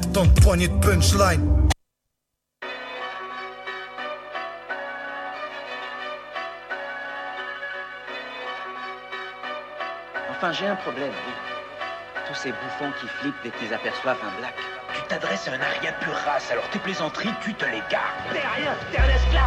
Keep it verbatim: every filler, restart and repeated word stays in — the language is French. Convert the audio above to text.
tant de poignées de punchline. Enfin, j'ai un problème, oui. Tous ces bouffons qui flippent dès qu'ils aperçoivent un black. Tu t'adresses à un aria de pure race, alors tes plaisanteries, tu te les gardes. T'es rien, t'es un esclave.